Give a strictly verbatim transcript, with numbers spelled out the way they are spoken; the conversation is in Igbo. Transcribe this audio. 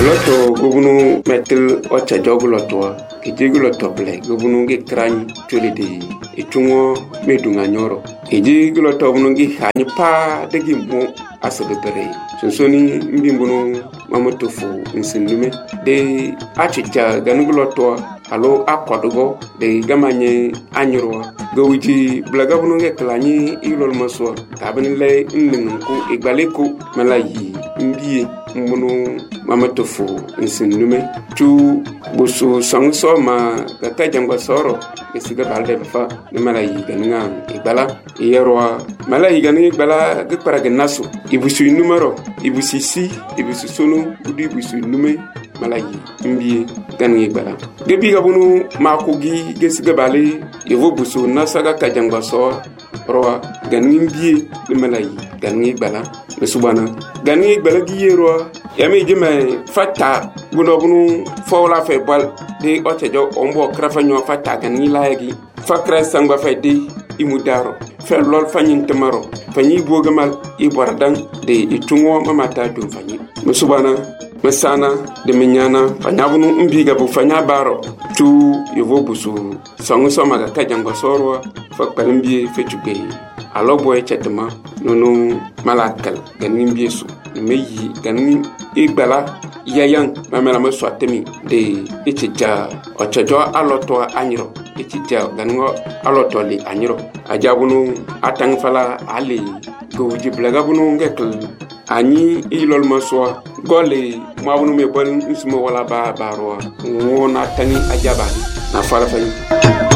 Loto gubunu metil ocha jogu loto ejegu loto ble gubunu ge krany chulidi itungo medunga nyoro ejegu loto bunu ge hanyi pa degi mo asebere sonsoni mbimbunu mamotofu nsindume de achicha ganugu loto alo akwadugo de gamanye anyoro gowiji blaga bunu ge klany ilol maso tabani le nnenku igbaleko malayi mbiye mbunu mamatofu nsindume tu busu sangso ma kaka jangwa soro esiga balde fa ne malayi ganinga igbala yerwa malayi ganinga igbala ge paraga naso ibusu numero ibusu si ibusu sonu budi ibusu nume malayi mbiye ganinga igbala gebi gabunu makugi gesiga bale yevo busu nasaga kajangwa so roa ganinga mbiye ne malayi ganinga igbala subana ganinga igbala gi yerwa yami jime fata buno bunu fawla fe bal de otejo ombo krafanyo fata gani laagi fakra sangba fe de imudaro fe lol fanyin tamaro fanyi bogamal ibardang de itungo mamata dum fanyi musubana masana de minyana fanyabunu umbiga bu fanya baro tu yovo busu sangu soma ga kajango sorwa fakpalimbi fe tugbe alobo echetema nono malakal ganin biesu meyi ganin igbala yayan mamela maso atemi de ichija ochajo aloto anyiro ichija ganin aloto li anyiro ajabunu atang fala ali goji blagabunu ngekl ani ilol maso gole mabunu me bon ismo wala ba baro wona tani ajabani na fala fayi